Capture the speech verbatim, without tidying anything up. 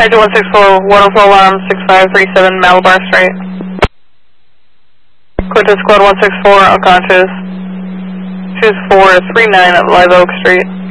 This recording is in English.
Engine one six four, one oh four alarm, six five three seven Malabar Street. Cortez Squad one six four, unconscious. two four three nine at Live Oak Street.